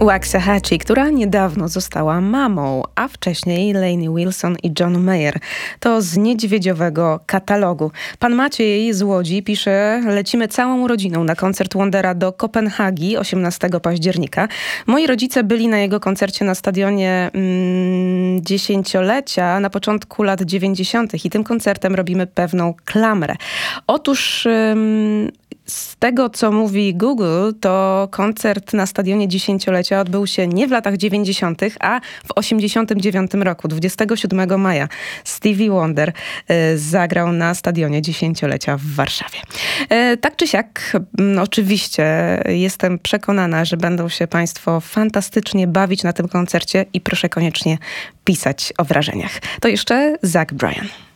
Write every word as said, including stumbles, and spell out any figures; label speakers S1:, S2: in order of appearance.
S1: Waxahachie, która niedawno została mamą, a wcześniej Lainey Wilson i John Mayer. To z niedźwiedziowego katalogu. Pan Maciej z Łodzi pisze: lecimy całą rodziną na koncert Wondera do Kopenhagi osiemnastego października. Moi rodzice byli na jego koncercie na stadionie mm, dziesięciolecia na początku lat dziewięćdziesiątych i tym koncertem robimy pewną klamrę. Otóż ym, z tego, co mówi Google, to koncert na stadionie dziesięciolecia odbył się nie w latach dziewięćdziesiątych, a w osiemdziesiątym dziewiątym roku, dwudziestego siódmego maja. Stevie Wonder y, zagrał na stadionie dziesięciolecia w Warszawie. Y, tak czy siak, y, oczywiście jestem przekonana, że będą się Państwo fantastycznie bawić na tym koncercie i proszę koniecznie pisać o wrażeniach. To jeszcze Zach Bryan.